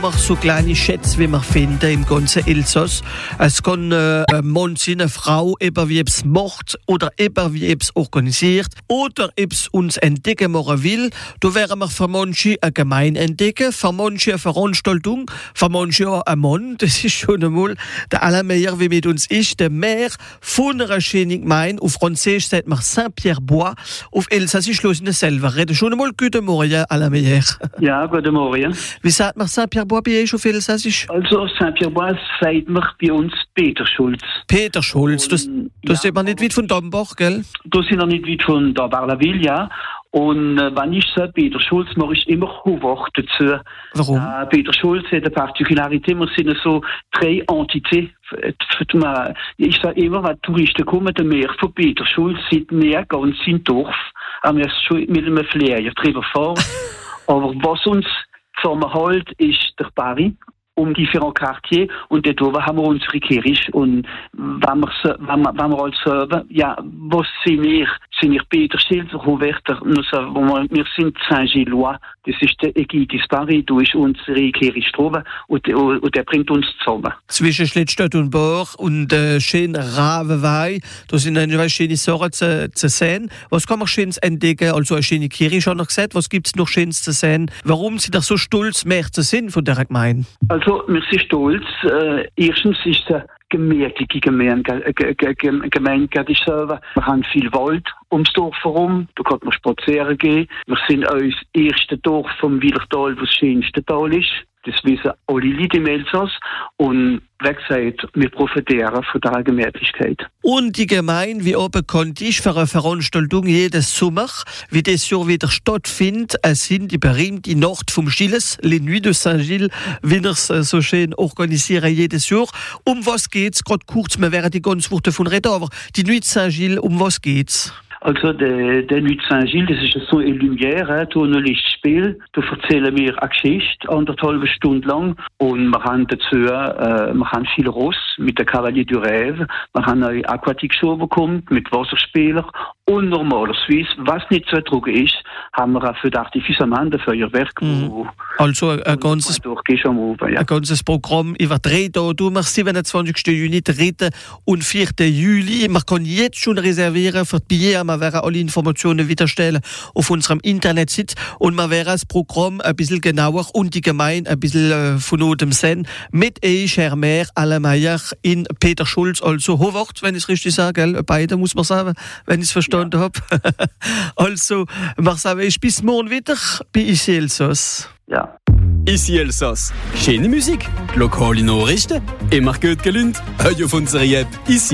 So kleine Schätze, wie wir finden im ganzen Elsass. Es kann ein Mann sein, eine Frau, eben wie es macht oder eben wie es organisiert oder es uns entdecken machen will. Da wären wir für manche eine Gemeinde entdecken, für manche eine Veranstaltung, für manche auch ein Mann. Das ist schon einmal der allermeilleur, wie mit uns ist, der Maire von einer schönen Gemeinde. Auf Französisch sagt man Saint-Pierre-Bois, auf Elsassisch los in der selber reden. Schon einmal guten Morgen, allermeilleur. Ja, guten Morgen. Wie sagt man Saint-Pierre-Bois bei euch auf Elsassisch? Also Saint-Pierre-Bois sagt man bei uns Peter Schulz. Peter Schulz, das ist man nicht weit von Dombach, gell? Das sind noch nicht weit von da Barlaville, ja. Und wenn ich sage Peter Schulz, mache ich immer Hochwort dazu. Warum? Peter Schulz hat eine Partikularität, wir sind so drei Entités. Ich sage immer, wenn Touristen kommen, der Meer von Peter Schulz sieht mehr ganz sein Dorf. Aber wir sind schon mit einem Flyer drüber fahren. Aber was uns zusammenhält, ist der Paris um différents Quartiers und dort oben haben wir unsere Kirche und wenn wir als sagen, ja, was sind wir? Sind wir Peter Schulz, Roberta, wir sind Saint-Gillois, das ist der Egitis Paris, da ist unsere Kirche drüben und der bringt uns zusammen. Zwischen Schlittstadt und Bach und schön Ravenweih, da sind eine schöne Sachen zu sehen. Was kann man Schönes entdecken? Also eine schöne Kirche, schon noch gesagt. Was gibt es noch Schönes zu sehen? Warum sind ihr so stolz, mehr zu sehen von dieser Gemeinde? Also, wir sind stolz. Erstens ist es eine gemütliche Gemeinde, ich sage. Wir haben viel Wald ums Dorf herum, da kann man spazieren gehen. Wir sind auch das erste Dorf vom Willertal, das das schönste Tal ist. Das wissen alle Leute im Elsass. Und wie gesagt, wir profitieren von dieser Gemütlichkeit. Und die Gemeinde, wie auch bekannt ist, für eine Veranstaltung jedes Sommer, wie das Jahr wieder stattfindet, es sind die berühmte Nacht vom Gilles, les Nuits de Saint-Gilles, wie wir es so schön organisieren jedes Jahr. Um was geht's? Gerade kurz, wir werden die ganze Woche davon reden, aber die Nuit Saint-Gilles, um was geht's? Also, der Nuit Saint-Gilles, das ist so eine Lumière, ein Lichtspiel. Da erzählen wir eine Geschichte, 1,5 Stunden lang. Und wir haben dazu, wir haben viel Ross mit der Cavalier du Rêve. Wir haben eine Aquatic-Show bekommen mit Wasserspielern. Und normalerweise, was nicht so ertrogen ist, haben wir auch für das Artificiament, Feuerwerk. Also ein ganzes Programm über 3 Tage, am 27. Juni, 3. und 4. Juli. Man kann jetzt schon reservieren für die Billette. Wir werden alle Informationen wiederstellen auf unserem Internetseite und wir werden das Programm ein bisschen genauer und die Gemeinde ein bisschen von dem sehen mit euch, Herr Maire, allermeilleur in Peter Schulz, also Howard, wenn ich es richtig sage, gell? Beide muss man sagen, wenn ich es verstanden habe. Also, wir sagen, ich bis morgen wieder bei Ici Elsass. Ja. Ici Elsass. Schöne Musik, lokale Nachrichten, immer gut gelaunt, auf unserer App Ici.